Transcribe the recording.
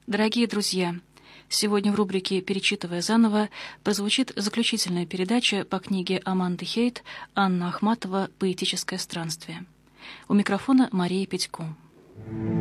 Дорогие друзья, сегодня в рубрике «Перечитывая заново» прозвучит заключительная передача по книге Аманды Хейт «Анна Ахматова. Поэтическое странствие». У микрофона Мария Петько.